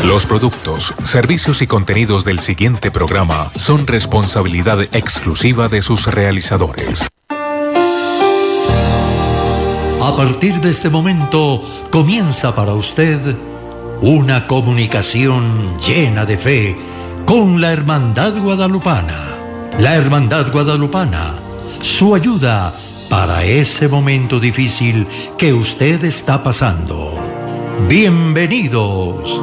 Los productos, servicios y contenidos del siguiente programa son responsabilidad exclusiva de sus realizadores. A partir de este momento comienza para usted una comunicación llena de fe con la Hermandad Guadalupana. La Hermandad Guadalupana, su ayuda para ese momento difícil que usted está pasando. Bienvenidos.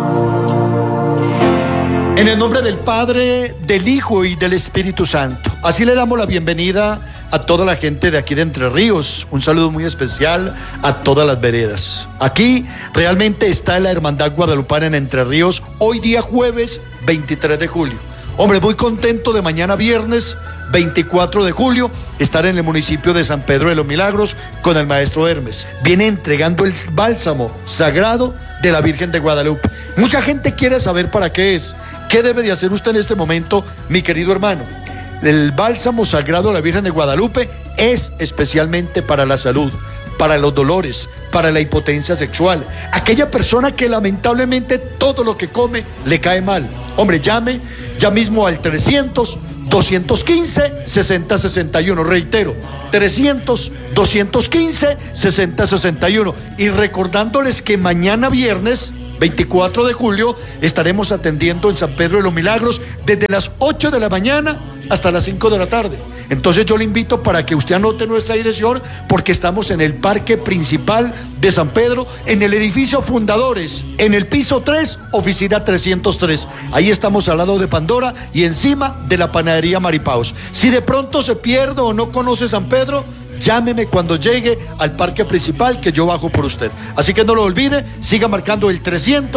En el nombre del Padre, del Hijo y del Espíritu Santo. Así le damos la bienvenida a toda la gente de aquí de Entre Ríos. Un saludo muy especial a todas las veredas. Aquí realmente está la Hermandad Guadalupana en Entre Ríos, hoy día jueves 23 de julio. Hombre, muy contento de mañana viernes 24 de julio estar en el municipio de San Pedro de los Milagros con el maestro Hermes. Viene entregando el bálsamo sagrado de la Virgen de Guadalupe. Mucha gente quiere saber para qué es. ¿Qué debe de hacer usted en este momento, mi querido hermano? El bálsamo sagrado de la Virgen de Guadalupe es especialmente para la salud, para los dolores, para la impotencia sexual. Aquella persona que lamentablemente todo lo que come le cae mal. Hombre, llame ya mismo al 300-215-6061. Reitero, 300-215-6061. Y recordándoles que mañana viernes 24 de julio estaremos atendiendo en San Pedro de los Milagros desde las 8 de la mañana hasta las 5 de la tarde. Entonces yo le invito para que usted anote nuestra dirección, porque estamos en el parque principal de San Pedro, en el edificio Fundadores, en el piso 3, oficina 303. Ahí estamos al lado de Pandora y encima de la panadería Maripaos. Si de pronto se pierde o no conoce San Pedro, llámeme cuando llegue al parque principal, que yo bajo por usted. Así que no lo olvide, siga marcando el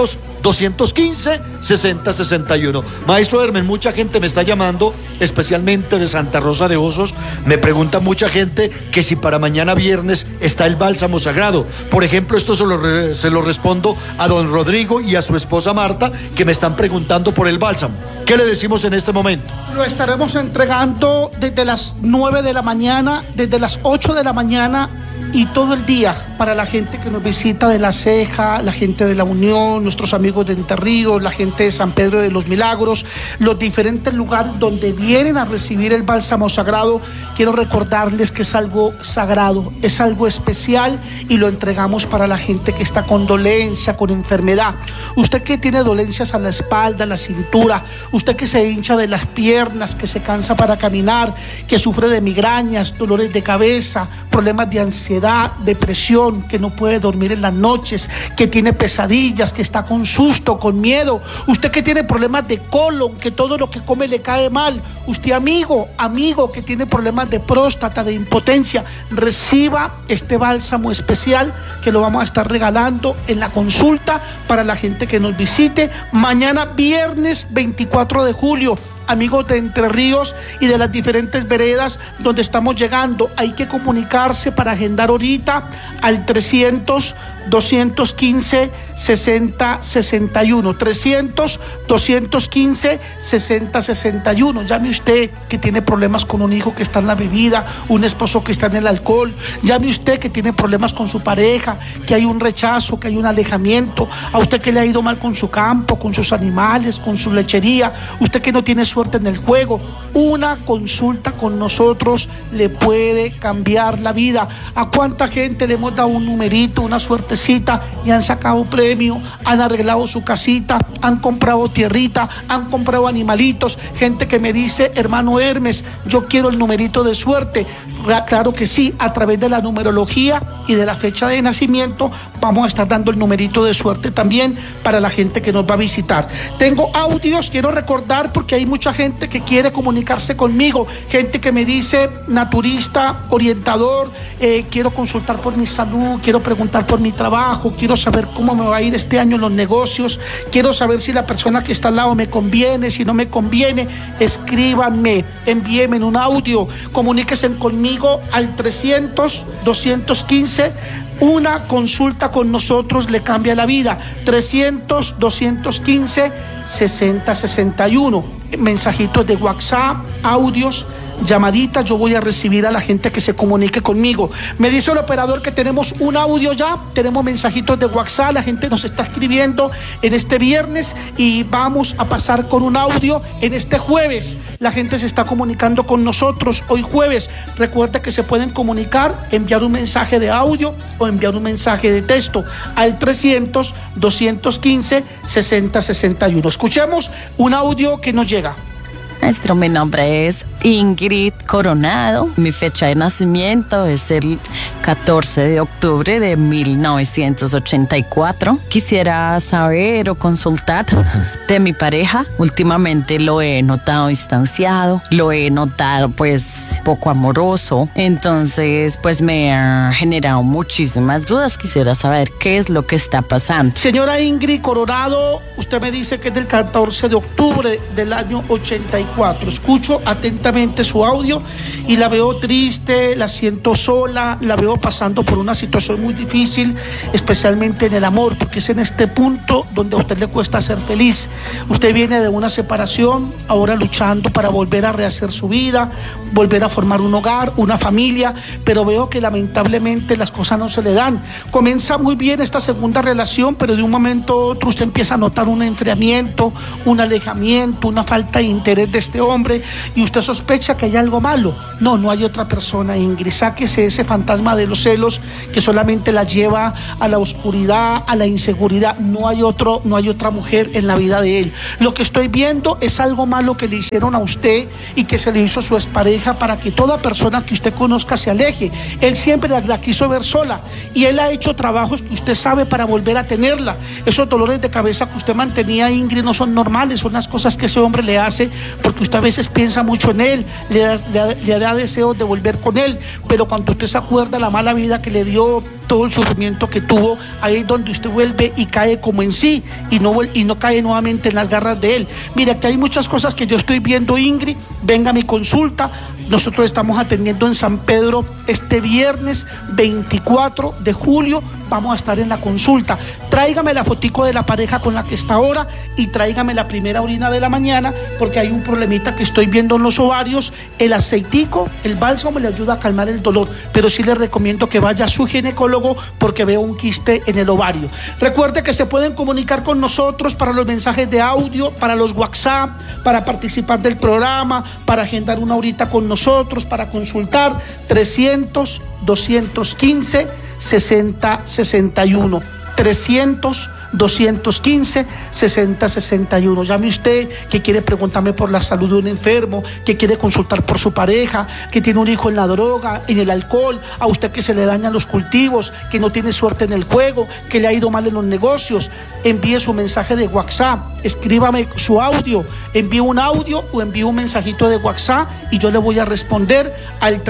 300-215-6061. Maestro Hermes, mucha gente me está llamando, especialmente de Santa Rosa de Osos. Me pregunta mucha gente que si para mañana viernes está el bálsamo sagrado. Por ejemplo, esto se lo respondo a don Rodrigo y a su esposa Marta, que me están preguntando por el bálsamo. ¿Qué le decimos en este momento? Lo estaremos entregando desde las 9 de la mañana, desde las 8 de la mañana y todo el día para la gente que nos visita de La Ceja, la gente de La Unión, nuestros amigos de Entre Ríos, la gente de San Pedro de los Milagros, los diferentes lugares donde vienen a recibir el bálsamo sagrado. Quiero recordarles que es algo sagrado, es algo especial y lo entregamos para la gente que está con dolencia, con enfermedad. Usted que tiene dolencias a la espalda, a la cintura, usted que se hincha de las piernas, que se cansa para caminar, que sufre de migrañas, dolores de cabeza, problemas de ansiedad, depresión, que no puede dormir en las noches, que tiene pesadillas, que está con susto, con miedo. Usted que tiene problemas de colon, que todo lo que come le cae mal. Usted amigo que tiene problemas de próstata, de impotencia, reciba este bálsamo especial que lo vamos a estar regalando en la consulta para la gente que nos visite mañana viernes 24 de julio. Amigos de Entre Ríos y de las diferentes veredas donde estamos llegando, hay que comunicarse para agendar ahorita al 300-215-6061. 300-215-6061. Llame usted que tiene problemas con un hijo que está en la bebida, un esposo que está en el alcohol. Llame usted que tiene problemas con su pareja, que hay un rechazo, que hay un alejamiento. A usted que le ha ido mal con su campo, con sus animales, con su lechería. Usted que no tiene suerte en el juego. Una consulta con nosotros le puede cambiar la vida. ¿A cuánta gente le hemos dado un numerito, una suertecita y han sacado premio, han arreglado su casita, han comprado tierrita, han comprado animalitos? Gente que me dice, hermano Hermes, yo quiero el numerito de suerte. Claro que sí, a través de la numerología y de la fecha de nacimiento vamos a estar dando el numerito de suerte también para la gente que nos va a visitar. Tengo audios, quiero recordar, porque hay mucha gente que quiere comunicarse conmigo, gente que me dice, naturista, orientador, quiero consultar por mi salud, quiero preguntar por mi trabajo, quiero saber cómo me va a ir este año en los negocios, quiero saber si la persona que está al lado me conviene, si no me conviene. Escríbanme, envíenme un audio, comuníquense conmigo al 300-215. Una consulta con nosotros le cambia la vida. 300-215-6061. Mensajitos de WhatsApp, audios, llamadita, yo voy a recibir a la gente que se comunique conmigo. Me dice el operador que tenemos un audio ya, tenemos mensajitos de WhatsApp, la gente nos está escribiendo en este viernes y vamos a pasar con un audio en este jueves. La gente se está comunicando con nosotros hoy jueves. Recuerda que se pueden comunicar, enviar un mensaje de audio o enviar un mensaje de texto al 300-215-6061. Escuchemos un audio que nos llega. Maestro, mi nombre es Ingrid Coronado. Mi fecha de nacimiento es el 14 de octubre de 1984. Quisiera saber o consultar de mi pareja. Últimamente lo he notado distanciado, lo he notado pues poco amoroso. Entonces pues me ha generado muchísimas dudas. Quisiera saber qué es lo que está pasando. Señora Ingrid Coronado, usted me dice que es del 14 de octubre del año 84. Escucho atentamente su audio y la veo triste, la siento sola, la veo pasando por una situación muy difícil, especialmente en el amor, porque es en este punto donde a usted le cuesta ser feliz. Usted viene de una separación, ahora luchando para volver a rehacer su vida, volver a formar un hogar, una familia, pero veo que lamentablemente las cosas no se le dan. Comienza muy bien esta segunda relación, pero de un momento a otro usted empieza a notar un enfriamiento, un alejamiento, una falta de interés de este hombre y usted sospecha que hay algo malo. No hay otra persona, Ingrid. Sáquese ese fantasma de los celos que solamente la lleva a la oscuridad, a la inseguridad. No hay otra mujer en la vida de él. Lo que estoy viendo es algo malo que le hicieron a usted y que se le hizo a su expareja para que toda persona que usted conozca se aleje. Él siempre la quiso ver sola y él ha hecho trabajos que usted sabe para volver a tenerla. Esos dolores de cabeza que usted mantenía, Ingrid, no son normales, son las cosas que ese hombre le hace porque usted a veces piensa mucho en él, le da deseos de volver con él, pero cuando usted se acuerda la mala vida que le dio, todo el sufrimiento que tuvo, ahí es donde usted vuelve y cae como en sí y no cae nuevamente en las garras de él. Mira, que hay muchas cosas que yo estoy viendo, Ingrid. Venga a mi consulta. Nosotros estamos atendiendo en San Pedro este viernes 24 de julio. Vamos a estar en la consulta. Tráigame la fotico de la pareja con la que está ahora y tráigame la primera orina de la mañana, porque hay un problemita que estoy viendo en los ovarios. El aceitico, el bálsamo le ayuda a calmar el dolor, pero sí le recomiendo que vaya a su ginecólogo porque veo un quiste en el ovario. Recuerde que se pueden comunicar con nosotros para los mensajes de audio, para los WhatsApp, para participar del programa, para agendar una horita con nosotros, para consultar. 300-215-6061. 300-215-6061. Llame usted que quiere preguntarme por la salud de un enfermo, que quiere consultar por su pareja, que tiene un hijo en la droga, en el alcohol, a usted que se le dañan los cultivos, que no tiene suerte en el juego, que le ha ido mal en los negocios. Envíe su mensaje de WhatsApp, escríbame su audio, envíe un audio o envíe un mensajito de WhatsApp y yo le voy a responder al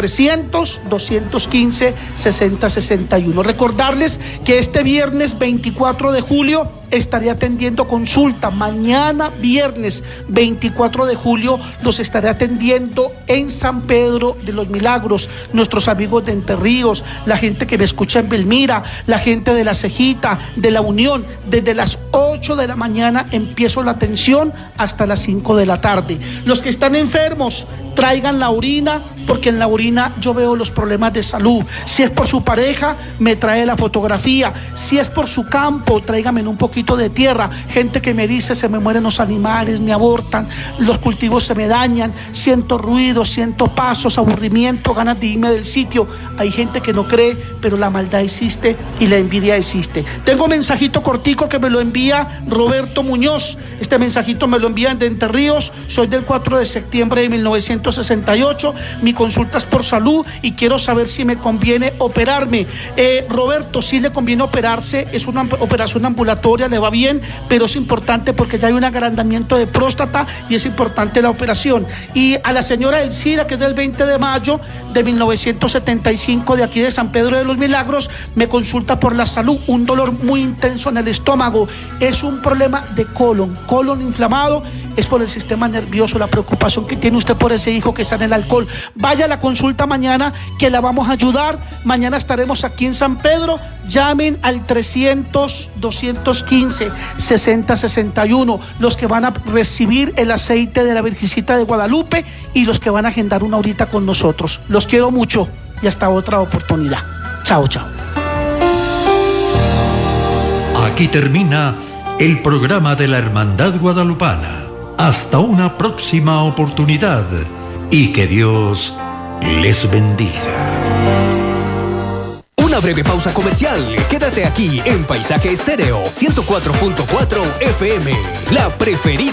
300-215-6061. Recordarles que este viernes 24 de julio estaré atendiendo consulta. Mañana viernes 24 de julio los estaré atendiendo en San Pedro de los Milagros. Nuestros amigos de Entre Ríos, la gente que me escucha en Belmira, la gente de La Cejita, de La Unión. Desde las 8 de la mañana empiezo la atención hasta las 5 de la tarde. Los que están enfermos, traigan la orina, porque en la orina yo veo los problemas de salud. Si es por su pareja, me trae la fotografía. Si es por su campo, tráigame un poquito de tierra. Gente que me dice, se me mueren los animales, me abortan, los cultivos se me dañan, siento ruido, siento pasos, aburrimiento, ganas de irme del sitio. Hay gente que no cree, pero la maldad existe y la envidia existe. Tengo un mensajito cortico que me lo envía Roberto Muñoz. Este mensajito me lo envían de Entre Ríos. Soy del 4 de septiembre de 1968. Mi consulta es por salud y quiero saber si me conviene operarme. Roberto, sí le conviene operarse. Es una operación ambulatoria, le va bien, pero es importante porque ya hay un agrandamiento de próstata y es importante la operación. Y a la señora Elcira, que es del 20 de mayo de 1975, de aquí de San Pedro de los Milagros, me consulta por la salud, un dolor muy intenso en el estómago, es un problema de colon inflamado. es por el sistema nervioso, la preocupación que tiene usted por ese hijo que está en el alcohol. Vaya a la consulta mañana, que la vamos a ayudar. Mañana estaremos aquí en San Pedro. Llamen al 300-215-6061, los que van a recibir el aceite de la Virgencita de Guadalupe y los que van a agendar una horita con nosotros. Los quiero mucho y hasta otra oportunidad. Chao, chao. Aquí termina el programa de la Hermandad Guadalupana. Hasta una próxima oportunidad y que Dios les bendiga. Una breve pausa comercial. Quédate aquí en Paisaje Estéreo 104.4 FM, la preferida.